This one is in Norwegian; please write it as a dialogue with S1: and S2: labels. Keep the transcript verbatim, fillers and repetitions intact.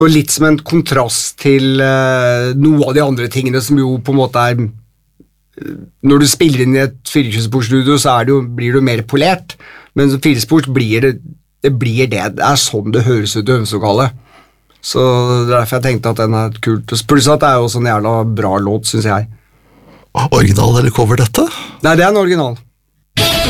S1: Og litt som en kontrast til uh, noe av de andre tingene som jo på en måte er når du spiller inn i et firespors-studio så er det jo, blir du mer polert, men som firespors blir det, det blir det, det er sånn det høres ut i øvelseslokalet. Så det er derfor jeg tenkte at den er kult. Pluss at det er jo sånn jævla bra låt, synes jeg.
S2: Original eller cover dette?
S1: Nei, det er en original.